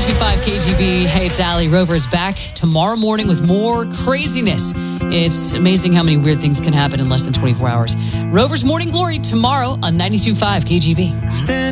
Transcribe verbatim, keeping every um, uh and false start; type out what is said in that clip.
ninety-two point five K G B. Hey, it's Allie. Rover's back tomorrow morning with more craziness. It's amazing how many weird things can happen in less than twenty-four hours. Rover's Morning Glory tomorrow on ninety-two point five K G B.